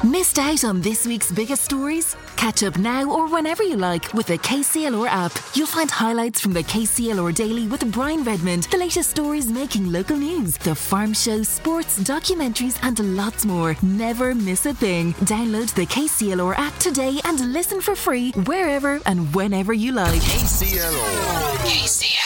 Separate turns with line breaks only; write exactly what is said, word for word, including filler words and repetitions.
Missed out on this week's biggest stories? Catch up now or whenever you like with the K C L R app. You'll find highlights from the K C L R Daily with Brian Redmond, the latest stories making local news, the farm show, sports, documentaries and lots more. Never miss a thing. Download the K C L R app today and listen for free wherever and whenever you like.
K C L R. K C L R.